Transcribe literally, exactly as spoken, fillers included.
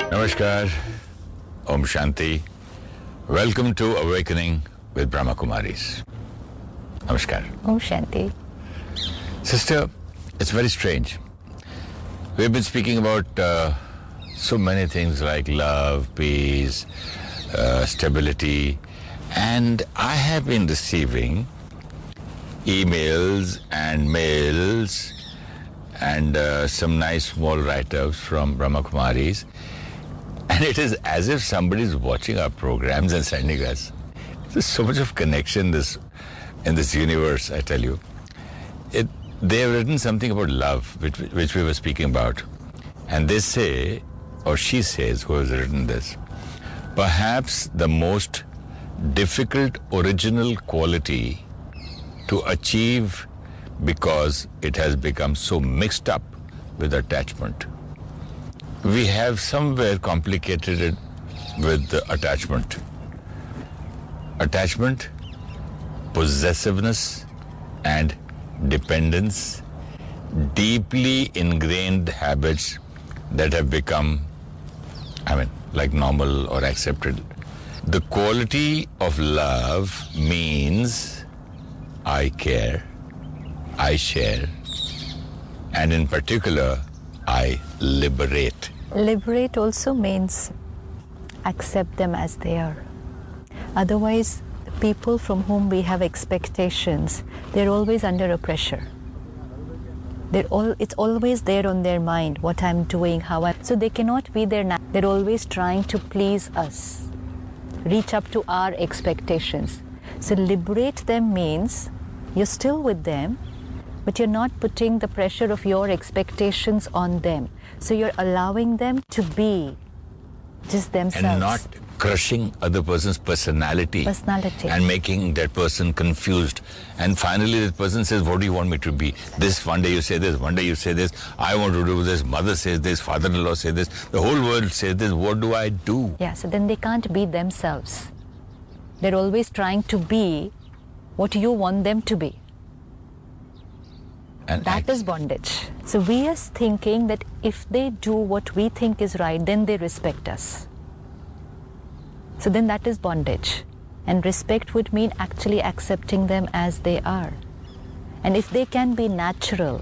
Namaskar, Om Shanti. Welcome to Awakening with Brahma Kumaris. Namaskar. Om Shanti. Sister, it's very strange. We've been speaking about uh, so many things like love, peace, uh, stability, and I have been receiving emails and mails and uh, some nice small write-ups from Brahma Kumaris. And it is as if somebody is watching our programs and sending us. There's so much of connection this, in this universe, I tell you. It, they have written something about love, which, which we were speaking about. And they say, or she says, who has written this, perhaps the most difficult original quality to achieve because it has become so mixed up with attachment. We have somewhere complicated it with the attachment. Attachment, possessiveness, and dependence, deeply ingrained habits that have become, I mean, like normal or accepted. The quality of love means I care, I share, and in particular, I liberate. Liberate also means accept them as they are. Otherwise, the people from whom we have expectations, they're always under a pressure. They're all, it's always there on their mind, what I'm doing, how I... So they cannot be there now. They're always trying to please us, reach up to our expectations. So liberate them means you're still with them, but you're not putting the pressure of your expectations on them. So you're allowing them to be just themselves. And not crushing other person's personality. Personality. And making that person confused. And finally that person says, what do you want me to be? This, one day you say this, one day you say this, I want to do this, mother says this, father-in-law says this, the whole world says this, what do I do? Yeah, so then they can't be themselves. They're always trying to be what you want them to be. And that is bondage. So we are thinking that if they do what we think is right, then they respect us. So then that is bondage. And respect would mean actually accepting them as they are. And if they can be natural,